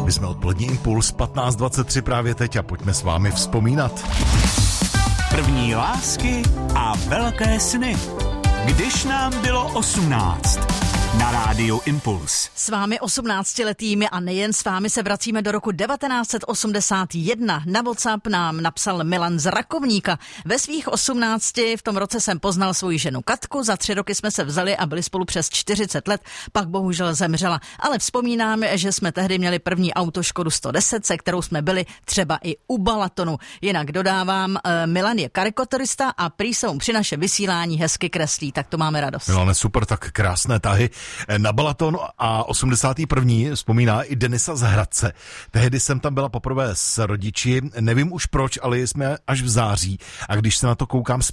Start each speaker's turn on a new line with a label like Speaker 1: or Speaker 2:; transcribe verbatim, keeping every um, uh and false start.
Speaker 1: My jsme Odpolední impuls patnáct dvacet tři právě teď a pojďme s vámi vzpomínat.
Speaker 2: První lásky a velké sny. Když nám bylo osmnáct. Na rádiu Impuls.
Speaker 3: S vámi osmnáctiletými a nejen s vámi se vracíme do roku devatenáct set osmdesát jedna. Na WhatsApp nám napsal Milan z Rakovníka. Ve svých osmnácti v tom roce jsem poznal svoji ženu Katku, za tři roky jsme se vzali a byli spolu přes čtyřicet let, pak bohužel zemřela. Ale vzpomínám, že jsme tehdy měli první auto Škodu sto deset, se kterou jsme byli třeba i u Balatonu. Jinak dodávám, Milan je karikaturista a prý se mu při naše vysílání hezky kreslí, tak to máme radost.
Speaker 1: Milane, super, tak krásné tahy. Na Balaton a osmdesátý první vzpomíná i Denisa z Hradce. Tehdy jsem tam byla poprvé s rodiči, nevím už proč, ale jsme až v září. A když se na to koukám